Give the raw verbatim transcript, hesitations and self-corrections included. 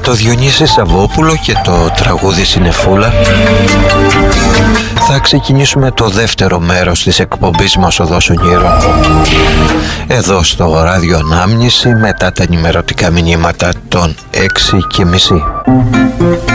το Διονύση Σαββόπουλο και το τραγούδι Συννεφούλα θα ξεκινήσουμε το δεύτερο μέρος της εκπομπής μας Οδός Ονείρων, εδώ στο Ράδιο Ανάμνηση, μετά τα ενημερωτικά μηνύματα των έξι και μισή.